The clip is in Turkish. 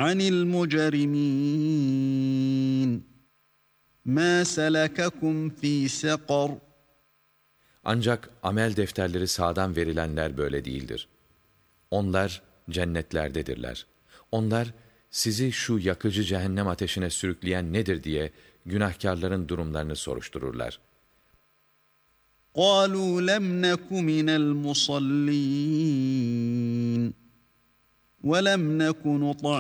عَنِ الْمُجْرِمِينَ مَا سَلَكَكُمْ ف۪ي سَقَرٍ Ancak amel defterleri sağdan verilenler böyle değildir. Onlar cennetlerdedirler. Onlar sizi şu yakıcı cehennem ateşine sürükleyen nedir diye günahkarların durumlarını soruştururlar. قَالُوا لَمْ نَكُ مِنَ الْمُصَلِّينَ وَلَمْ نَكُ نُطْعِمُ